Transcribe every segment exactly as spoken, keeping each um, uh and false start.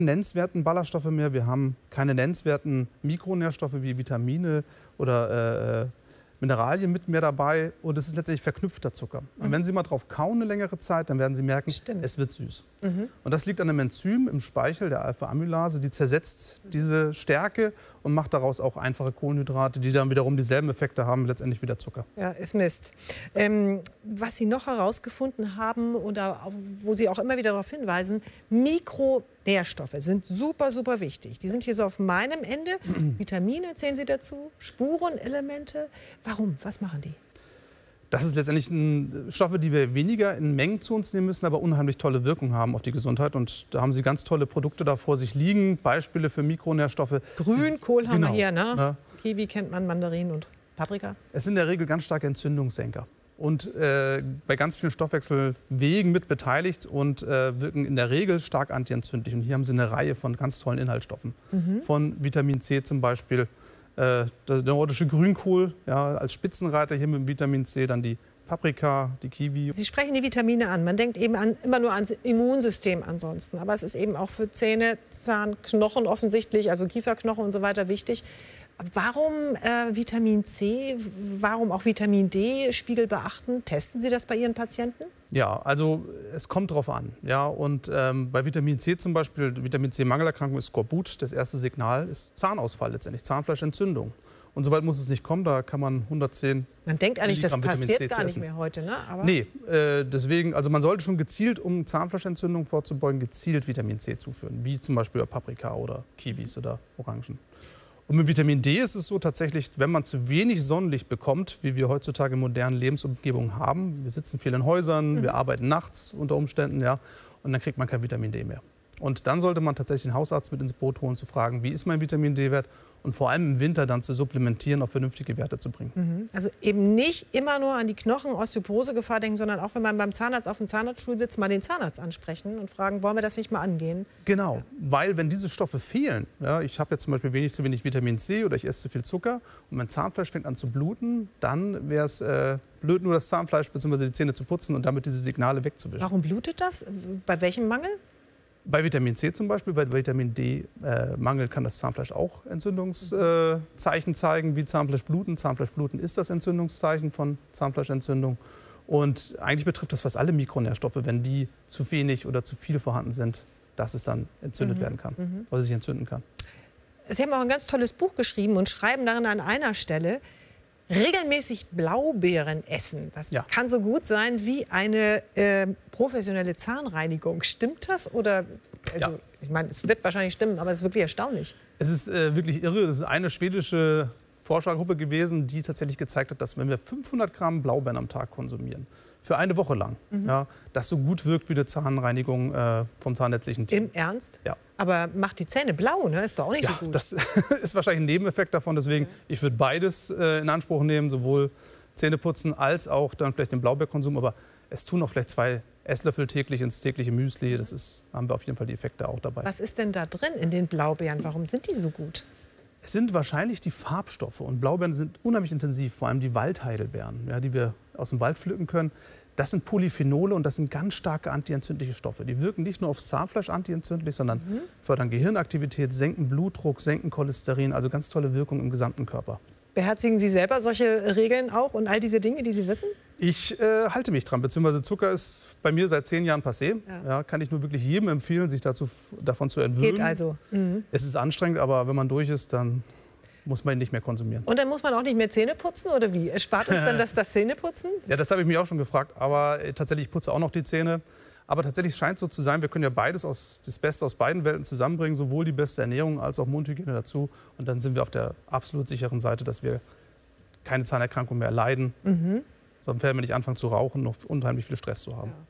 nennenswerten Ballaststoffe mehr. Wir haben keine nennenswerten Mikronährstoffe wie Vitamine oder äh, Mineralien mit mehr dabei. Und es ist letztendlich verknüpfter Zucker. Und Mhm. wenn Sie mal drauf kauen eine längere Zeit, dann werden Sie merken, Stimmt. es wird süß. Mhm. Und das liegt an einem Enzym im Speichel, der Alpha-Amylase. Die zersetzt diese Stärke und macht daraus auch einfache Kohlenhydrate, die dann wiederum dieselben Effekte haben, letztendlich wie der Zucker. Ja, ist Mist. Ähm, was Sie noch herausgefunden haben oder wo Sie auch immer wieder darauf hinweisen, Mikronährstoffe sind super, super wichtig. Die sind hier so auf meinem Ende. Vitamine zählen Sie dazu, Spurenelemente. Warum? Was machen die? Das ist letztendlich ein, Stoffe, die wir weniger in Mengen zu uns nehmen müssen, aber unheimlich tolle Wirkung haben auf die Gesundheit. Und da haben Sie ganz tolle Produkte da vor sich liegen. Beispiele für Mikronährstoffe. Grünkohl haben Genau, wir hier, ne? ja. Kiwi kennt man, Mandarinen und Paprika. Es sind in der Regel ganz starke Entzündungssenker. Und äh, bei ganz vielen Stoffwechselwegen mit beteiligt und äh, wirken in der Regel stark antientzündlich. Und hier haben Sie eine Reihe von ganz tollen Inhaltsstoffen. Mhm. Von Vitamin C zum Beispiel. Äh, der nordische Grünkohl, ja, als Spitzenreiter hier mit dem Vitamin C, dann die Paprika, die Kiwi. Sie sprechen die Vitamine an. Man denkt eben an, immer nur ans Immunsystem ansonsten. Aber es ist eben auch für Zähne, Zahn, Knochen offensichtlich, also Kieferknochen und so weiter wichtig. Warum äh, Vitamin C, warum auch Vitamin D Spiegel beachten? Testen Sie das bei Ihren Patienten? Ja, also es kommt drauf an. Ja, und ähm, bei Vitamin C zum Beispiel, Vitamin C-Mangelerkrankung ist Skorbut. Das erste Signal ist Zahnausfall letztendlich, Zahnfleischentzündung. Und soweit muss es nicht kommen, da kann man hundertzehn Man denkt eigentlich, das Milligramm Vitamin passiert C gar nicht essen. mehr heute, ne? Aber Nee, äh, deswegen, also man sollte schon gezielt, um Zahnfleischentzündung vorzubeugen, gezielt Vitamin C zuführen. Wie zum Beispiel bei Paprika oder Kiwis oder Orangen. Und mit Vitamin D ist es so tatsächlich, wenn man zu wenig Sonnenlicht bekommt, wie wir heutzutage in modernen Lebensumgebungen haben, wir sitzen viel in Häusern, mhm. wir arbeiten nachts unter Umständen, ja, und dann kriegt man kein Vitamin D mehr. Und dann sollte man tatsächlich den Hausarzt mit ins Boot holen, zu fragen, wie ist mein Vitamin D-Wert und vor allem im Winter dann zu supplementieren, auf vernünftige Werte zu bringen. Mhm. Also eben nicht immer nur an die Knochen, Osteoporose-Gefahr denken, sondern auch wenn man beim Zahnarzt auf dem Zahnarztstuhl sitzt, mal den Zahnarzt ansprechen und fragen, wollen wir das nicht mal angehen? Genau, ja. Weil wenn diese Stoffe fehlen, ja, ich habe jetzt zum Beispiel wenig zu wenig Vitamin C oder ich esse zu viel Zucker und mein Zahnfleisch fängt an zu bluten, dann wäre es äh, blöd, nur das Zahnfleisch bzw. die Zähne zu putzen und damit diese Signale wegzuwischen. Warum blutet das? Bei welchem Mangel? Bei Vitamin C zum Beispiel, bei Vitamin D-Mangel äh, kann das Zahnfleisch auch Entzündungszeichen äh, zeigen, wie Zahnfleischbluten. Zahnfleischbluten ist das Entzündungszeichen von Zahnfleischentzündung. Und eigentlich betrifft das fast alle Mikronährstoffe, wenn die zu wenig oder zu viel vorhanden sind, dass es dann entzündet Mhm. werden kann, Mhm. oder sich entzünden kann. Sie haben auch ein ganz tolles Buch geschrieben und schreiben darin an einer Stelle, regelmäßig Blaubeeren essen. Das Ja. kann so gut sein wie eine äh, professionelle Zahnreinigung. Stimmt das? Oder, also, Ja. ich meine, es wird wahrscheinlich stimmen, aber es ist wirklich erstaunlich. Es ist äh, wirklich irre. Das ist eine schwedische Forschergruppe gewesen, die tatsächlich gezeigt hat, dass wenn wir fünfhundert Gramm Blaubeeren am Tag konsumieren, für eine Woche lang, Mhm. ja, das so gut wirkt wie eine Zahnreinigung äh, vom zahnärztlichen Team. Im Ernst? Ja. Aber macht die Zähne blau, ne? Ist doch auch nicht Ja, so gut. das ist wahrscheinlich ein Nebeneffekt davon. Deswegen, ich würde beides äh, in Anspruch nehmen, sowohl Zähneputzen als auch dann vielleicht den Blaubeerkonsum. Aber es tun auch vielleicht zwei Esslöffel täglich ins tägliche Müsli. Das ist, haben wir auf jeden Fall die Effekte auch dabei. Was ist denn da drin in den Blaubeeren? Warum sind die so gut? Es sind wahrscheinlich die Farbstoffe. Und Blaubeeren sind unheimlich intensiv, vor allem die Waldheidelbeeren, ja, die wir aus dem Wald pflücken können. Das sind Polyphenole und das sind ganz starke antientzündliche Stoffe. Die wirken nicht nur aufs Zahnfleisch antientzündlich, sondern Mhm. fördern Gehirnaktivität, senken Blutdruck, senken Cholesterin, also ganz tolle Wirkung im gesamten Körper. Beherzigen Sie selber solche Regeln auch und all diese Dinge, die Sie wissen? Ich äh, halte mich dran, beziehungsweise Zucker ist bei mir seit zehn Jahren passé. Ja. Ja, kann ich nur wirklich jedem empfehlen, sich dazu, davon zu entwöhnen. Geht also. Mhm. Es ist anstrengend, aber wenn man durch ist, dann muss man ihn nicht mehr konsumieren. Und dann muss man auch nicht mehr Zähne putzen oder wie? Erspart uns dann das, das Zähneputzen? Ja, das habe ich mich auch schon gefragt. Aber äh, tatsächlich, ich putze auch noch die Zähne. Aber tatsächlich scheint es so zu sein, wir können ja beides aus, das Beste aus beiden Welten zusammenbringen, sowohl die beste Ernährung als auch Mundhygiene dazu. Und dann sind wir auf der absolut sicheren Seite, dass wir keine Zahnerkrankung mehr erleiden, Mhm. sondern wenn wir nicht anfangen zu rauchen, noch unheimlich viel Stress zu haben.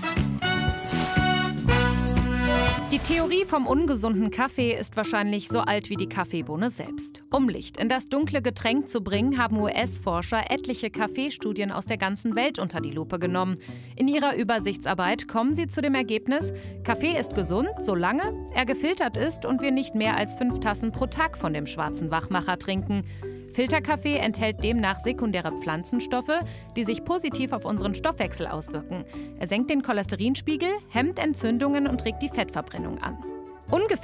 Die Theorie vom ungesunden Kaffee ist wahrscheinlich so alt wie die Kaffeebohne selbst. Um Licht in das dunkle Getränk zu bringen, haben U S-Forscher etliche Kaffeestudien aus der ganzen Welt unter die Lupe genommen. In ihrer Übersichtsarbeit kommen sie zu dem Ergebnis, Kaffee ist gesund, solange er gefiltert ist und wir nicht mehr als fünf Tassen pro Tag von dem schwarzen Wachmacher trinken. Filterkaffee enthält demnach sekundäre Pflanzenstoffe, die sich positiv auf unseren Stoffwechsel auswirken. Er senkt den Cholesterinspiegel, hemmt Entzündungen und regt die Fettverbrennung an. Ungefiltert